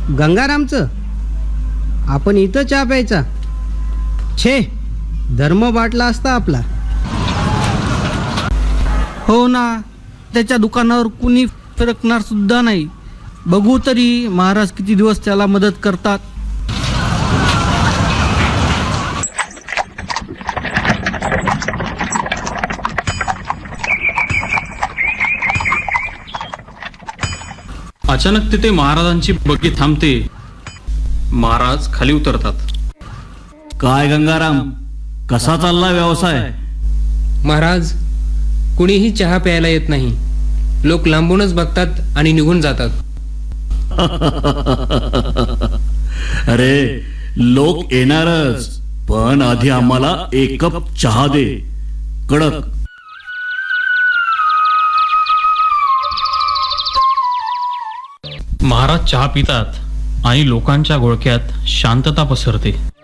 गंगारामचं? आपण इथं चहा प्यायचा? छे, धर्म बाटला असता आपला. हो ना, त्याच्या दुकानावर कुणी फिरकणार सुद्धा नाही. बघू तरी महाराज किती दिवस त्याला मदत करतात. अचानक तिथे महाराजांची बग्गी थांबते. महाराज खाली उतरतात. काय गंगाराम, कसा चालला व्यवसाय? महाराज, कुणीही चहा प्यायला येत नाही. लोक लांबूनच बघतात आणि निघून जातात. अरे, लोक येणारच, पण आधी आम्हाला एक कप चहा दे, कडक. महाराज चहा पितात आणि लोकांच्या घोळक्यात शांतता पसरते.